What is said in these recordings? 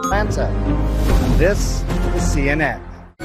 Atlanta. And this is CNN.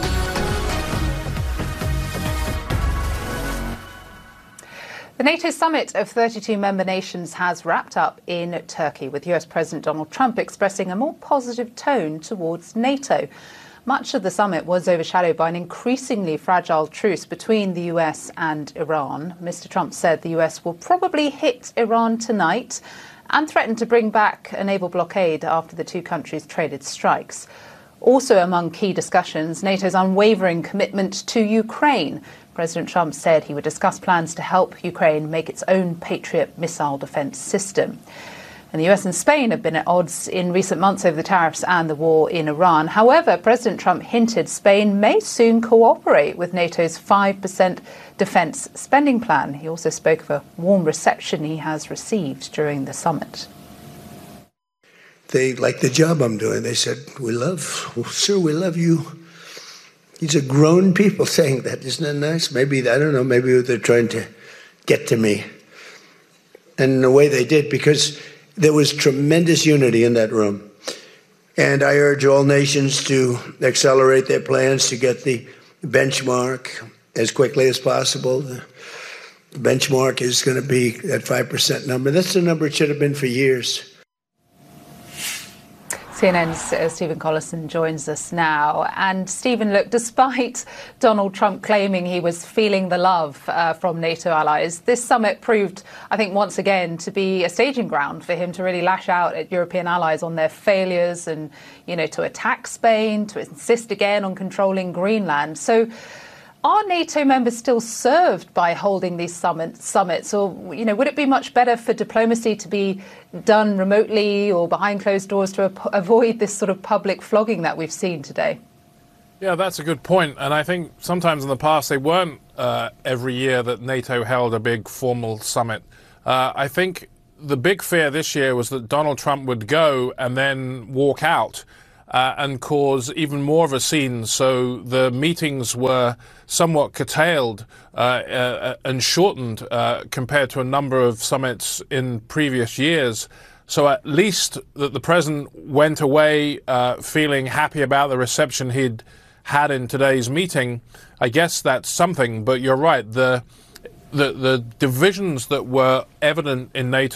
The NATO summit of 32 member nations has wrapped up in Turkey, with US President Donald Trump expressing a more positive tone towards NATO. Much of the summit was overshadowed by an increasingly fragile truce between the US and Iran. Mr. Trump said the US will probably hit Iran tonight and threatened to bring back a naval blockade after the two countries traded strikes. Also among key discussions, NATO's unwavering commitment to Ukraine. President Trump said he would discuss plans to help Ukraine make its own Patriot missile defense system. And the US and Spain have been at odds in recent months over the tariffs and the war in Iran. However, President Trump hinted Spain may soon cooperate with NATO's 5% defence spending plan. He also spoke of a warm reception he has received during the summit. They like the job I'm doing. They said, sir, we love you. These are grown people saying that. Isn't that nice? Maybe, I don't know, maybe they're trying to get to me. And in a way they did, because there was tremendous unity in that room. And I urge all nations to accelerate their plans to get the benchmark as quickly as possible. The benchmark is going to be that 5% number. That's the number it should have been for years. CNN's Stephen Collison joins us now. And Stephen, look, despite Donald Trump claiming he was feeling the love from NATO allies, this summit proved, I think, once again to be a staging ground for him to really lash out at European allies on their failures and, to attack Spain, to insist again on controlling Greenland. So are NATO members still served by holding these summits? Or, would it be much better for diplomacy to be done remotely or behind closed doors to avoid this sort of public flogging that we've seen today? Yeah, that's a good point. And I think sometimes in the past they weren't every year that NATO held a big formal summit. I think the big fear this year was that Donald Trump would go and then walk out and cause even more of a scene. So the meetings were somewhat curtailed and shortened compared to a number of summits in previous years. So at least that the president went away feeling happy about the reception he'd had in today's meeting. I guess that's something. But you're right. The divisions that were evident in NATO